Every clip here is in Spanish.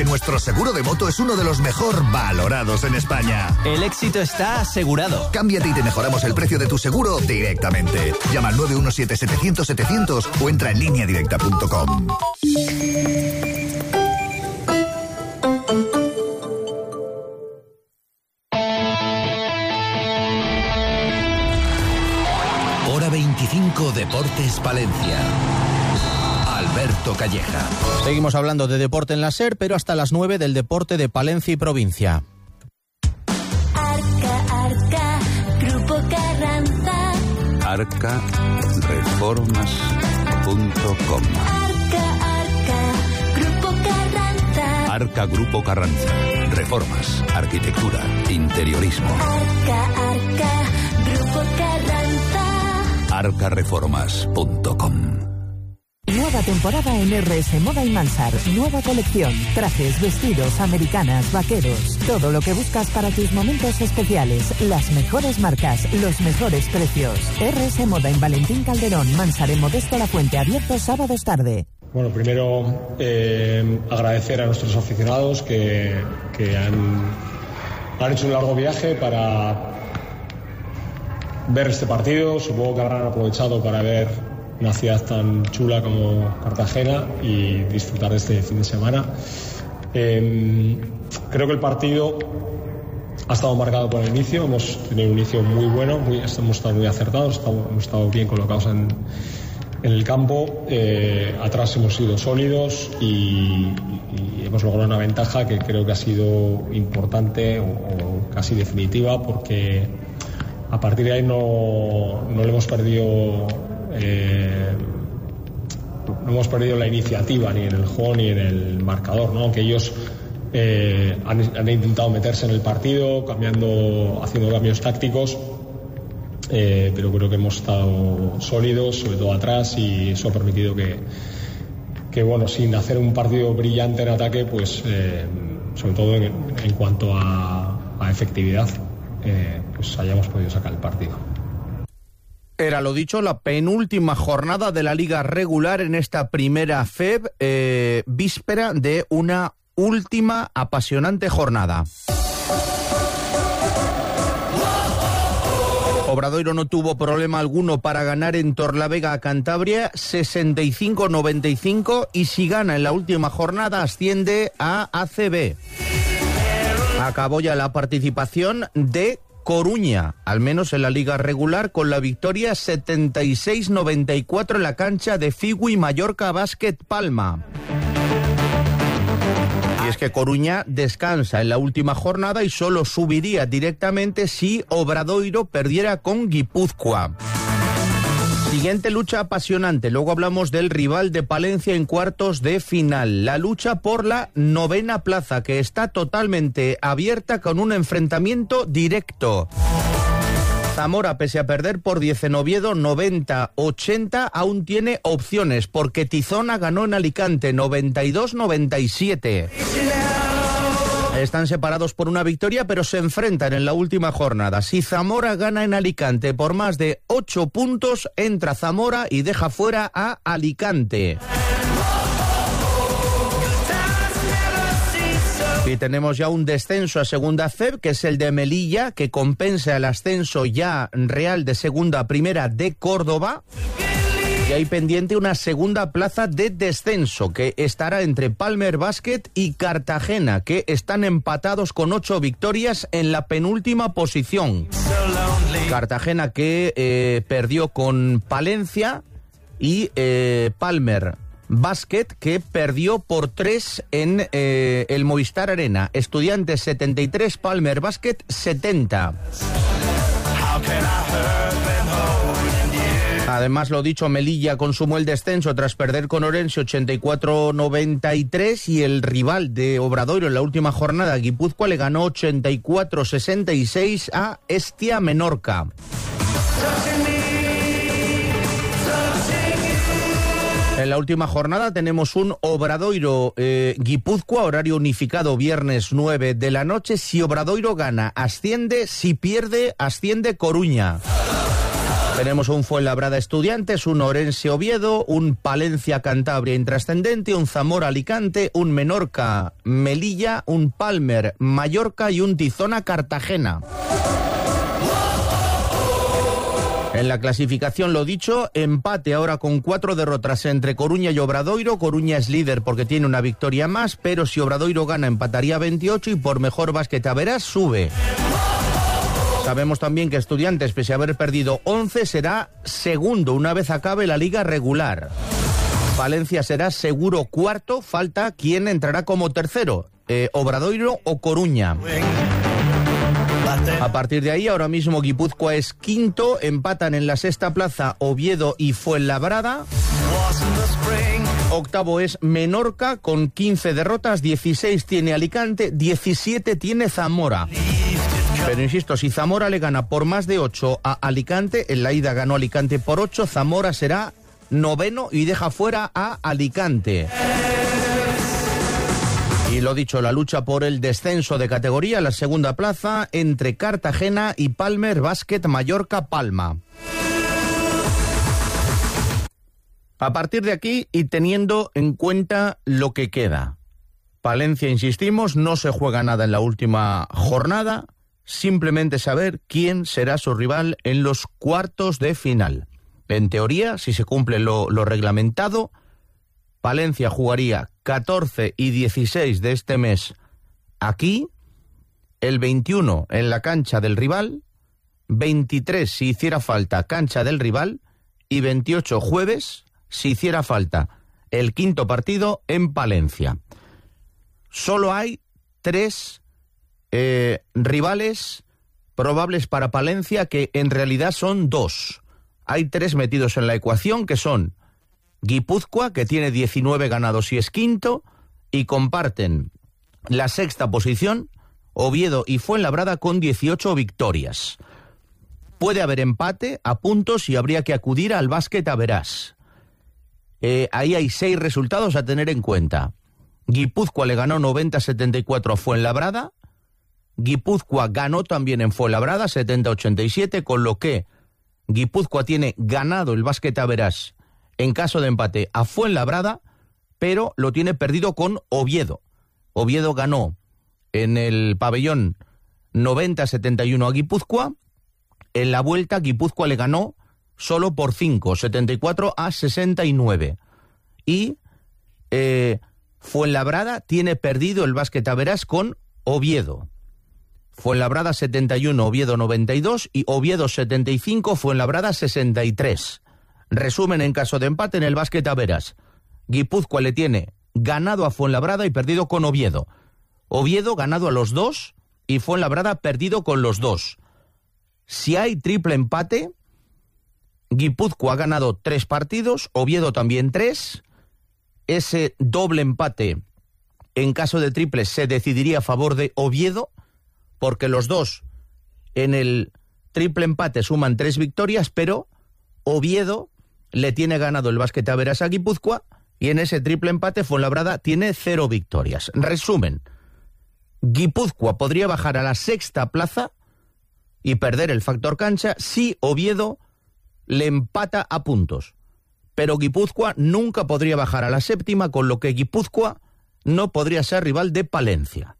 nuestro seguro de moto es uno de los mejor valorados en España. El éxito está asegurado. Cámbiate y te mejoramos el precio de tu seguro directamente. Llama al 917-700-700 o entra en lineadirecta.com. Hora 25 Deportes Palencia. Alberto Calleja. Seguimos hablando de deporte en la SER, pero hasta las 9 del deporte de Palencia y provincia. Arca, Grupo Carranza. Arcareformas.com. Arca, Grupo Carranza. Arca Grupo Carranza. Reformas, arquitectura, interiorismo. Arca, Grupo Carranza. Arcareformas.com. Nueva temporada en RS Moda y Mansart. Nueva colección. Trajes, vestidos, americanas, vaqueros. Todo lo que buscas para tus momentos especiales. Las mejores marcas, los mejores precios. RS Moda en Valentín Calderón, Mansart en Modesto La Fuente. Abierto sábados tarde. Bueno, primero agradecer a nuestros aficionados que han hecho un largo viaje para ver este partido. Supongo que habrán aprovechado para ver una ciudad tan chula como Cartagena y disfrutar de este fin de semana. Creo que el partido ha estado marcado por el inicio. Hemos tenido un inicio muy bueno, hemos estado muy acertados, hemos estado bien colocados en el campo. Atrás hemos sido sólidos y hemos logrado una ventaja que creo que ha sido importante o casi definitiva, porque a partir de ahí no le hemos perdido no hemos perdido la iniciativa ni en el juego ni en el marcador, ¿no? Que ellos han intentado meterse en el partido haciendo cambios tácticos, pero creo que hemos estado sólidos, sobre todo atrás, y eso ha permitido que bueno, sin hacer un partido brillante en ataque, pues sobre todo en cuanto a efectividad, pues hayamos podido sacar el partido. Era lo dicho, la penúltima jornada de la liga regular en esta primera FEB, víspera de una última apasionante jornada. Obradoiro no tuvo problema alguno para ganar en Torlavega a Cantabria, 65-95, y si gana en la última jornada asciende a ACB. Acabó ya la participación de Coruña, al menos en la liga regular, con la victoria 76-94 en la cancha de Figui Mallorca Basket Palma. Y es que Coruña descansa en la última jornada y solo subiría directamente si Obradoiro perdiera con Guipúzcoa. Siguiente lucha apasionante. Luego hablamos del rival de Palencia en cuartos de final. La lucha por la 9ª plaza, que está totalmente abierta con un enfrentamiento directo. Zamora, pese a perder por 10 en Oviedo, 90-80, aún tiene opciones, porque Tizona ganó en Alicante, 92-97. Están separados por una victoria, pero se enfrentan en la última jornada. Si Zamora gana en Alicante por más de 8 puntos, entra Zamora y deja fuera a Alicante. Y tenemos ya un descenso a segunda FEB, que es el de Melilla, que compensa el ascenso ya real de segunda a primera de Córdoba. Y hay pendiente una segunda plaza de descenso, que estará entre Palmer Basket y Cartagena, que están empatados con 8 victorias en la penúltima posición. Cartagena que perdió con Palencia, y Palmer Basket que perdió por 3 en el Movistar Arena. Estudiantes 73, Palmer Basket 70. Además, lo dicho, Melilla consumó el descenso tras perder con Orense 84-93, y el rival de Obradoiro en la última jornada, Guipúzcoa, le ganó 84-66 a Estia Menorca. En la última jornada tenemos un Obradoiro Guipúzcoa, horario unificado, viernes 9 de la noche. Si Obradoiro gana, asciende; si pierde, asciende Coruña. Tenemos un Fuenlabrada Estudiantes, un Orense Oviedo, un Palencia Cantabria Intrascendente, un Zamora Alicante, un Menorca Melilla, un Palmer Mallorca y un Tizona Cartagena. En la clasificación, lo dicho, empate ahora con 4 derrotas entre Coruña y Obradoiro. Coruña es líder porque tiene una victoria más, pero si Obradoiro gana empataría 28 y por mejor básquet a verás sube. Sabemos también que Estudiantes, pese a haber perdido 11, será segundo una vez acabe la liga regular. Valencia será seguro cuarto, falta quién entrará como tercero, Obradoiro o Coruña. A partir de ahí, ahora mismo Guipúzcoa es quinto, empatan en la sexta plaza Oviedo y Fuenlabrada. Octavo es Menorca con 15 derrotas, 16 tiene Alicante, 17 tiene Zamora. Pero insisto, si Zamora le gana por más de 8 a Alicante, en la ida ganó Alicante por 8, Zamora será noveno y deja fuera a Alicante. Y lo dicho, la lucha por el descenso de categoría, la segunda plaza, entre Cartagena y Palmer Basket Mallorca Palma. A partir de aquí, y teniendo en cuenta lo que queda, Palencia, insistimos, no se juega nada en la última jornada, simplemente saber quién será su rival en los cuartos de final. En teoría, si se cumple lo reglamentado, Palencia jugaría 14 y 16 de este mes aquí, el 21 en la cancha del rival, 23 si hiciera falta cancha del rival y 28 jueves si hiciera falta el quinto partido en Palencia. Solo hay 3 rivales probables para Palencia, que en realidad son 2. Hay 3 metidos en la ecuación, que son Guipúzcoa, que tiene 19 ganados y es quinto, y comparten la sexta posición Oviedo y Fuenlabrada con 18 victorias. Puede haber empate a puntos y habría que acudir al básquet a verás. Ahí hay 6 resultados a tener en cuenta. Guipúzcoa le ganó 90-74 a Fuenlabrada. Guipúzcoa ganó también en Fuenlabrada 70-87, con lo que Guipúzcoa tiene ganado el básquet a verás en caso de empate a Fuenlabrada, pero lo tiene perdido con Oviedo. Oviedo ganó en el pabellón 90-71 a Guipúzcoa. En la vuelta Guipúzcoa le ganó solo por 5, 74-69. Y Fuenlabrada tiene perdido el básquet a verás con Oviedo. Fuenlabrada 71, Oviedo 92 y Oviedo 75, Fuenlabrada 63. Resumen en caso de empate en el básquet a verás. Guipúzcoa le tiene ganado a Fuenlabrada y perdido con Oviedo. Oviedo ganado a los 2 y Fuenlabrada perdido con los 2. Si hay triple empate, Guipúzcoa ha ganado 3 partidos, Oviedo también 3. Ese doble empate, en caso de triple, se decidiría a favor de Oviedo, porque los 2 en el triple empate suman 3 victorias, pero Oviedo le tiene ganado el básquet a verás a Guipúzcoa y en ese triple empate Fuenlabrada tiene 0 victorias. Resumen, Guipúzcoa podría bajar a la sexta plaza y perder el factor cancha si Oviedo le empata a puntos. Pero Guipúzcoa nunca podría bajar a la séptima, con lo que Guipúzcoa no podría ser rival de Palencia.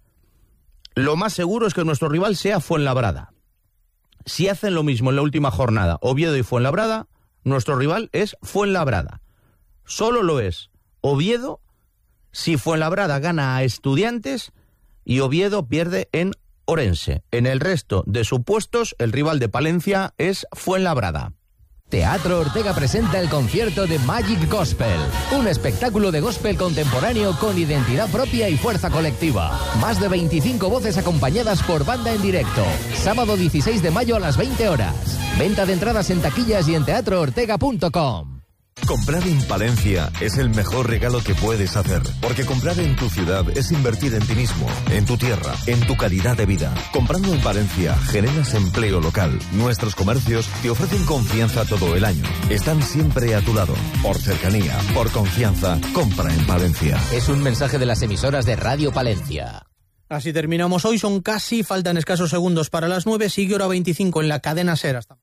Lo más seguro es que nuestro rival sea Fuenlabrada. Si hacen lo mismo en la última jornada, Oviedo y Fuenlabrada, nuestro rival es Fuenlabrada. Solo lo es Oviedo si Fuenlabrada gana a Estudiantes y Oviedo pierde en Orense. En el resto de supuestos, el rival de Palencia es Fuenlabrada. Teatro Ortega presenta el concierto de Magic Gospel, un espectáculo de gospel contemporáneo con identidad propia y fuerza colectiva. Más de 25 voces acompañadas por banda en directo. Sábado 16 de mayo a las 20 horas. Venta de entradas en taquillas y en teatroortega.com. Comprar en Palencia es el mejor regalo que puedes hacer, porque comprar en tu ciudad es invertir en ti mismo, en tu tierra, en tu calidad de vida. Comprando en Palencia generas empleo local. Nuestros comercios te ofrecen confianza todo el año. Están siempre a tu lado. Por cercanía, por confianza, compra en Palencia. Es un mensaje de las emisoras de Radio Palencia. Así terminamos hoy, faltan escasos segundos para las 9, sigue hora 25 en la cadena SER. Hasta